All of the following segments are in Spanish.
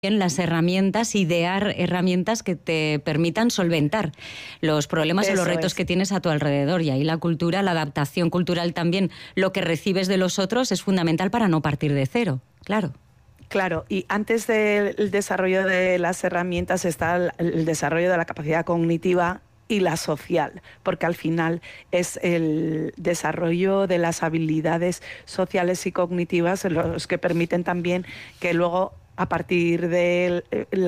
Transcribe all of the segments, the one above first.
las herramientas, idear herramientas que te permitan solventar los problemas o los retos que tienes a tu alrededor. Y ahí la cultura, la adaptación cultural también, lo que recibes de los otros es fundamental para no partir de cero, claro. Claro, y antes del desarrollo de las herramientas está el desarrollo de la capacidad cognitiva y la social, porque al final es el desarrollo de las habilidades sociales y cognitivas los que permiten también que luego, a partir del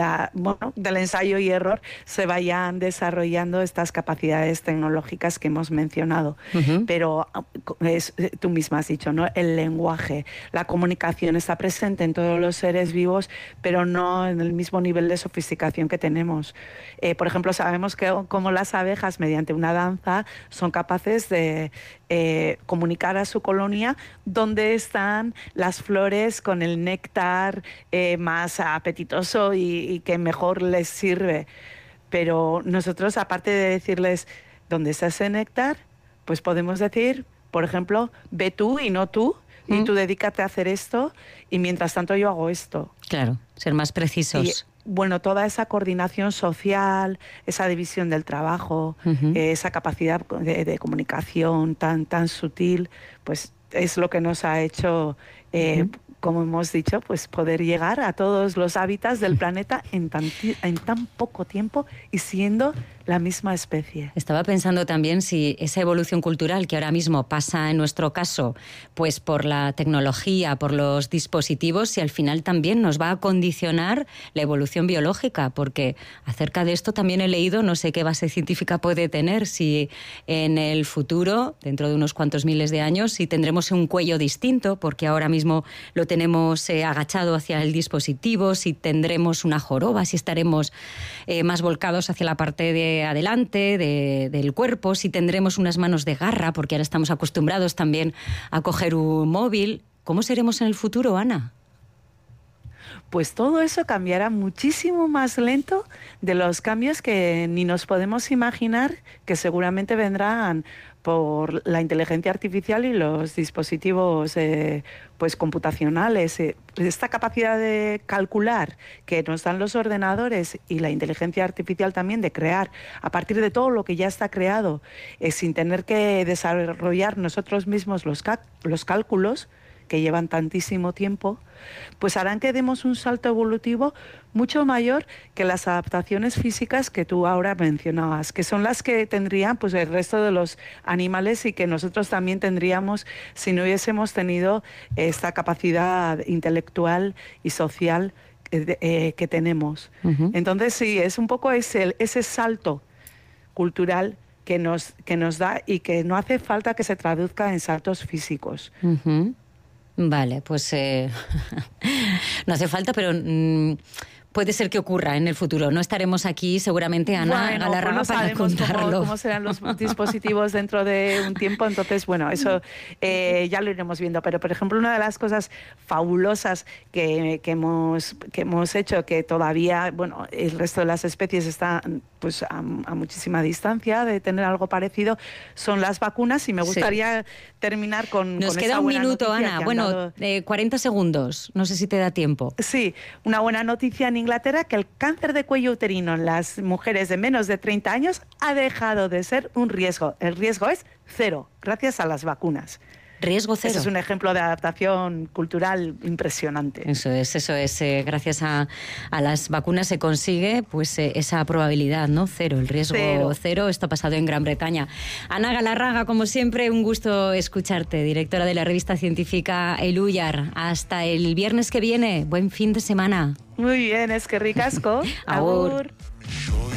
ensayo y error, se vayan desarrollando estas capacidades tecnológicas que hemos mencionado. Uh-huh. Pero tú misma has dicho, ¿no? El lenguaje, la comunicación está presente en todos los seres vivos, pero no en el mismo nivel de sofisticación que tenemos. Por ejemplo, sabemos que como las abejas, mediante una danza, son capaces de comunicar a su colonia dónde están las flores con el néctar más apetitoso y que mejor les sirve. Pero nosotros, aparte de decirles dónde está ese néctar, pues podemos decir, por ejemplo, ve tú y no tú, y tú dedícate a hacer esto, y mientras tanto yo hago esto. Claro, ser más precisos. Bueno, toda esa coordinación social, esa división del trabajo, esa capacidad de comunicación tan sutil, pues es lo que nos ha hecho, como hemos dicho, pues poder llegar a todos los hábitats del planeta en tan poco tiempo y siendo la misma especie. Estaba pensando también si esa evolución cultural que ahora mismo pasa en nuestro caso, pues por la tecnología, por los dispositivos, si al final también nos va a condicionar la evolución biológica, porque acerca de esto también he leído, no sé qué base científica puede tener, si en el futuro, dentro de unos cuantos miles de años, si tendremos un cuello distinto, porque ahora mismo lo tenemos agachado hacia el dispositivo, si tendremos una joroba, si estaremos más volcados hacia la parte de adelante del cuerpo, si tendremos unas manos de garra, porque ahora estamos acostumbrados también a coger un móvil. ¿Cómo seremos en el futuro, Ana? Pues todo eso cambiará muchísimo más lento de los cambios que ni nos podemos imaginar, que seguramente vendrán por la inteligencia artificial y los dispositivos pues computacionales. Esta capacidad de calcular que nos dan los ordenadores y la inteligencia artificial también de crear a partir de todo lo que ya está creado, sin tener que desarrollar nosotros mismos los cálculos que llevan tantísimo tiempo, pues harán que demos un salto evolutivo mucho mayor que las adaptaciones físicas que tú ahora mencionabas, que son las que tendrían pues el resto de los animales y que nosotros también tendríamos si no hubiésemos tenido esta capacidad intelectual y social que tenemos. Uh-huh. Entonces sí, es un poco ese salto cultural que nos da y que no hace falta que se traduzca en saltos físicos. Uh-huh. Vale, pues no hace falta, pero puede ser que ocurra en el futuro. No estaremos aquí seguramente, Ana Galarraga, pues para contarlo. Cómo serán los dispositivos dentro de un tiempo, entonces, bueno, eso ya lo iremos viendo. Pero, por ejemplo, una de las cosas fabulosas que hemos hecho, que todavía, bueno, el resto de las especies está pues a muchísima distancia de tener algo parecido, son las vacunas, y me gustaría terminar con Nos queda un minuto, Ana. Bueno, 40 segundos. No sé si te da tiempo. Sí, una buena noticia en Inglaterra, que el cáncer de cuello uterino en las mujeres de menos de 30 años ha dejado de ser un riesgo. El riesgo es cero, gracias a las vacunas. Riesgo cero. Ese es un ejemplo de adaptación cultural impresionante. Eso es. Gracias a las vacunas se consigue pues esa probabilidad, ¿no? Cero, el riesgo cero. Esto ha pasado en Gran Bretaña. Ana Galarraga, como siempre, un gusto escucharte, directora de la revista científica Elhuyar. Hasta el viernes que viene. Buen fin de semana. Muy bien, es que ricasco. Agur.